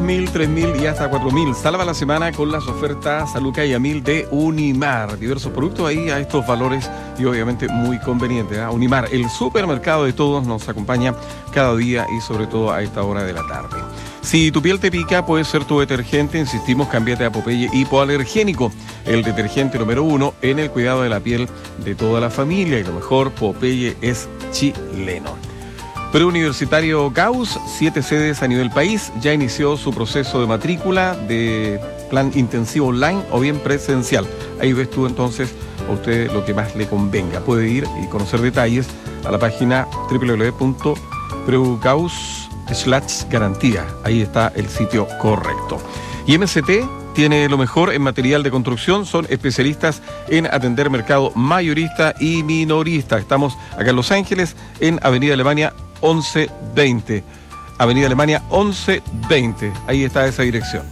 2.000, 3.000 y hasta 4.000. Salva la semana con las ofertas a Luca y a 1.000 de Unimar. Diversos productos ahí a estos valores y obviamente muy conveniente, ¿eh? Unimar, el supermercado de todos, nos acompaña cada día y sobre todo a esta hora de la tarde. Si tu piel te pica, puede ser tu detergente. Insistimos, cámbiate a Popeye Hipoalergénico, el detergente número 1 en el cuidado de la piel de toda la familia. Y lo mejor, Popeye es chileno. Preuniversitario Gauss, 7 sedes a nivel país, ya inició su proceso de matrícula de plan intensivo online o bien presencial. Ahí ves tú entonces a usted lo que más le convenga. Puede ir y conocer detalles a la página www.preugauss/garantía. Ahí está el sitio correcto. Y MST tiene lo mejor en material de construcción, son especialistas en atender mercado mayorista y minorista. Estamos acá en Los Ángeles, en Avenida Alemania 1120. Avenida Alemania 1120. Ahí está esa dirección.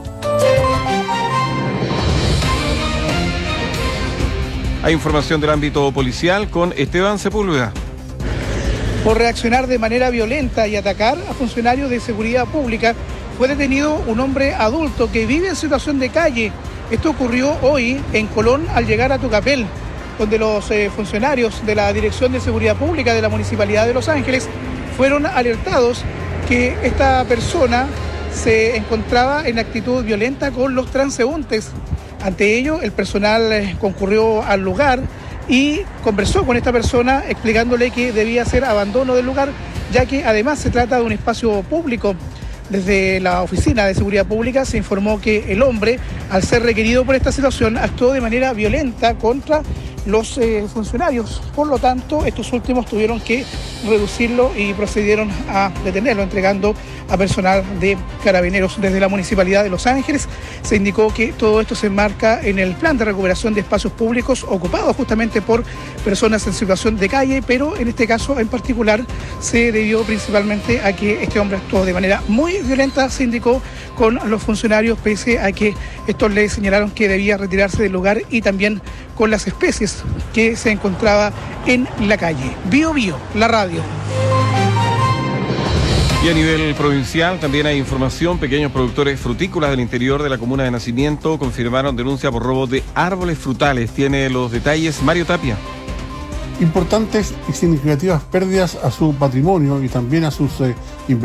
Hay información del ámbito policial con Esteban Sepúlveda. Por reaccionar de manera violenta y atacar a funcionarios de seguridad pública, fue detenido un hombre adulto que vive en situación de calle. Esto ocurrió hoy en Colón al llegar a Tucapel, donde los funcionarios de la Dirección de Seguridad Pública de la Municipalidad de Los Ángeles fueron alertados que esta persona se encontraba en actitud violenta con los transeúntes. Ante ello, el personal concurrió al lugar y conversó con esta persona explicándole que debía hacer abandono del lugar, ya que además se trata de un espacio público. Desde la Oficina de Seguridad Pública se informó que el hombre, al ser requerido por esta situación, actuó de manera violenta contra los funcionarios. Por lo tanto, estos últimos tuvieron que reducirlo y procedieron a detenerlo, entregando a personal de Carabineros. Desde la Municipalidad de Los Ángeles se indicó que todo esto se enmarca en el plan de recuperación de espacios públicos ocupados justamente por personas en situación de calle, pero en este caso en particular se debió principalmente a que este hombre actuó de manera muy violenta, se indicó, con los funcionarios, pese a que estos le señalaron que debía retirarse del lugar y también con las especies que se encontraba en la calle. Bio Bio, la radio. Y a nivel provincial también hay información. Pequeños productores frutícolas del interior de la comuna de Nacimiento confirmaron denuncia por robo de árboles frutales. Tiene los detalles Mario Tapia. Importantes y significativas pérdidas a su patrimonio y también a sus